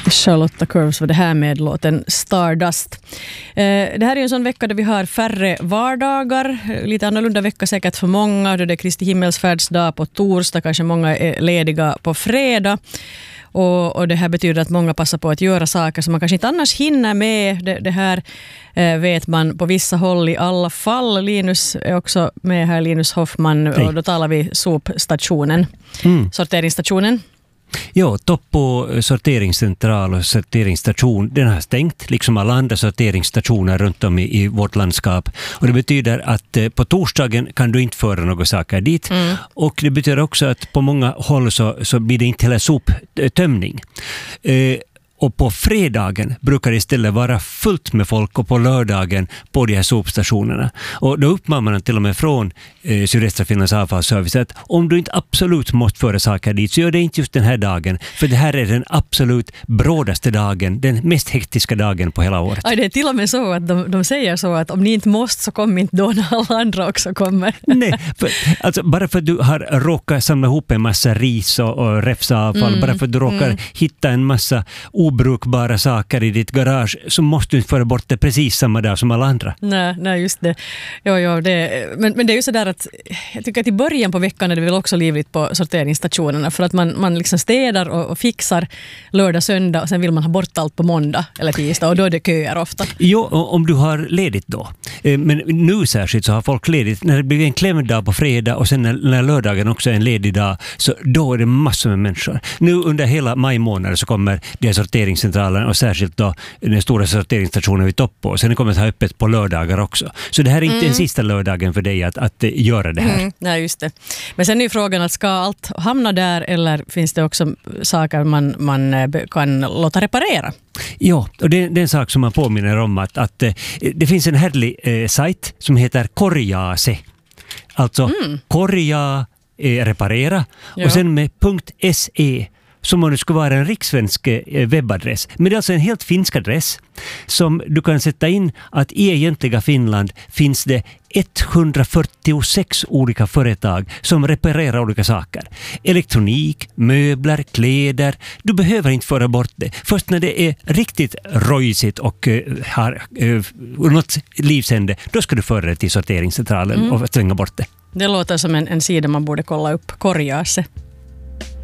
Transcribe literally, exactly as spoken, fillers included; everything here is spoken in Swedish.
Charlotta Curves var det här med låten Stardust. Eh, det här är en sån vecka där vi har färre vardagar. Lite annorlunda vecka säkert för många. Då det är Kristi himmelsfärdsdag på torsdag. Kanske många är lediga på fredag. Och, och det här betyder att många passar på att göra saker som man kanske inte annars hinner med. Det, det här eh, vet man på vissa håll i alla fall. Linus är också med här, Linus Hoffman. Hej. Och då talar vi sopstationen, mm. sorteringsstationen. Ja, topp- och sorteringscentral och sorteringsstation, den har stängt, liksom alla andra sorteringsstationer runt om i, i vårt landskap. Och det betyder att eh, på torsdagen kan du inte föra några saker dit. Mm. Och det betyder också att på många håll så, så blir det inte heller soptömning. Eh, Och på fredagen brukar det istället vara fullt med folk, och på lördagen på de här sopstationerna. Och då uppmanar man till och med från eh, Sydöstra Finlands avfallsservice att om du inte absolut måste föra saker dit, så gör det inte just den här dagen. För det här är den absolut brådaste dagen, den mest hektiska dagen på hela året. Ja, det är till och med så att de, de säger så att om ni inte måste så kommer inte då när alla andra också kommer. Nej, för, alltså, bara för att du har råkat samla ihop en massa ris och, och räfsavfall, mm. bara för att du råkar mm. hitta en massa obrukbara saker i ditt garage, så måste du inte föra bort det precis samma dag som alla andra. Nej, nej just det. Jo, jo, det men, men det är ju så där att jag tycker att i början på veckan är det väl också livligt på sorteringsstationerna, för att man, man liksom städar och, och fixar lördag, söndag, och sen vill man ha bort allt på måndag eller tisdag, och då är det köer ofta. Jo, om du har ledigt då. Men nu särskilt så har folk ledigt. När det blir en klämd dag på fredag och sen när, när lördagen också är en ledig dag, så då är det massor med människor. Nu under hela maj månad så kommer det sorteringscentralen, och särskilt då den stora sorteringsstationen vid topp på. Sen kommer det att ha öppet på lördagar också. Så det här är inte mm. den sista lördagen för dig att, att göra det här. Mm. Nej, just det. Men sen är ju frågan att ska allt hamna där, eller finns det också saker man, man kan låta reparera? Ja, och det, det är en sak som man påminner om att, att det finns en härlig eh, sajt som heter Korjaase. Alltså mm. korja, eh, reparera, ja. Och sen med .se, som om det skulle vara en rikssvensk webbadress. Men det är alltså en helt finsk adress som du kan sätta in att i egentliga Finland finns det etthundrafyrtiosex olika företag som reparerar olika saker. Elektronik, möbler, kläder. Du behöver inte föra bort det. Först när det är riktigt rojsigt och uh, har uh, något livsände, då ska du föra det till sorteringscentralen mm. och slänga bort det. Det låter som en, en sida man borde kolla upp, Korjaase.